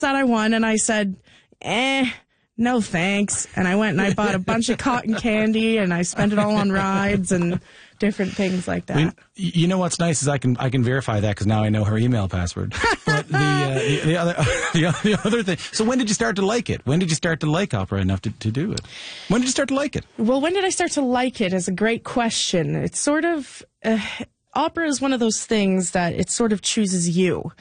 that I won, and I said, no thanks. And I went and I bought a bunch of cotton candy, and I spent it all on rides and different things like that. You know what's nice is I can verify that because now I know her email password. But the other thing. So when did you start to like it? When did you start to like opera enough to do it? When did you start to like it? Well, when did I start to like it is a great question. It's sort of opera is one of those things that it sort of chooses you.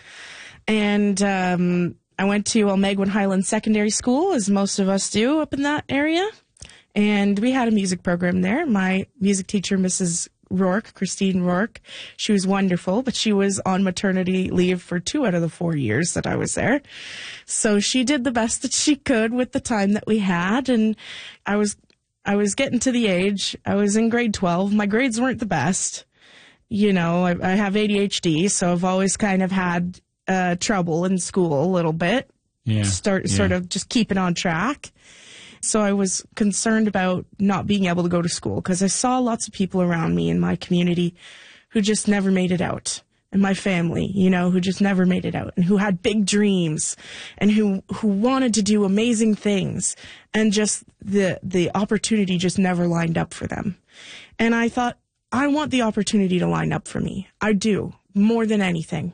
And I went to Almeguin Highland Secondary School, as most of us do up in that area. And we had a music program there. My music teacher, Mrs. Rourke, Christine Rourke, she was wonderful, but she was on maternity leave for 2 out of the 4 years that I was there. So she did the best that she could with the time that we had. And I was getting to the age, I was in grade 12. My grades weren't the best. You know, I have ADHD, so I've always kind of had trouble in school a little bit. Sort of just keeping on track. So I was concerned about not being able to go to school because I saw lots of people around me in my community who just never made it out. And my family, you know, who just never made it out and who had big dreams and who wanted to do amazing things. And just the opportunity just never lined up for them. And I thought, I want the opportunity to line up for me. I do, more than anything.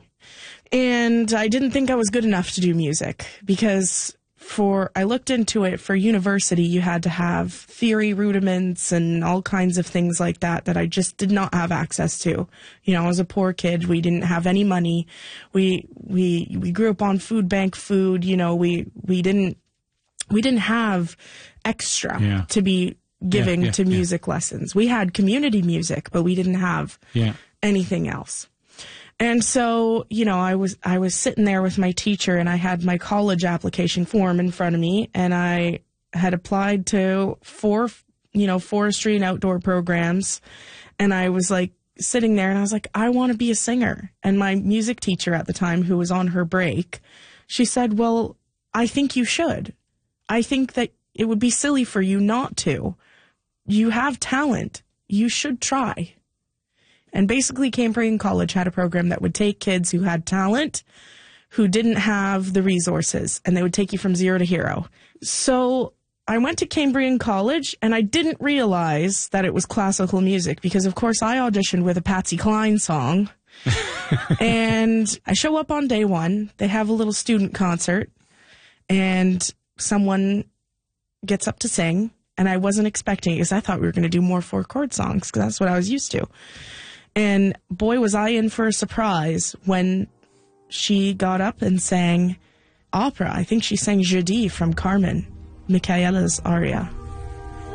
And I didn't think I was good enough to do music because I looked into it. For university, you had to have theory rudiments and all kinds of things like that I just did not have access to. You know, I was a poor kid. We didn't have any money. We grew up on food bank food. You know, we didn't have extra to be giving to music lessons. We had community music, but we didn't have anything else. And so, you know, I was sitting there with my teacher and I had my college application form in front of me and I had applied to 4, forestry and outdoor programs. And I was like sitting there and I was like, I want to be a singer. And my music teacher at the time, who was on her break, she said, well, I think you should. I think that it would be silly for you not to. You have talent. You should try. And basically, Cambrian College had a program that would take kids who had talent, who didn't have the resources, and they would take you from 0 to hero. So I went to Cambrian College, and I didn't realize that it was classical music because, of course, I auditioned with a Patsy Cline song. And I show up on day 1. They have a little student concert, and someone gets up to sing, and I wasn't expecting it because I thought we were going to do more 4-chord songs because that's what I was used to. And boy, was I in for a surprise when she got up and sang opera. I think she sang Jeudi from Carmen, Michaela's aria.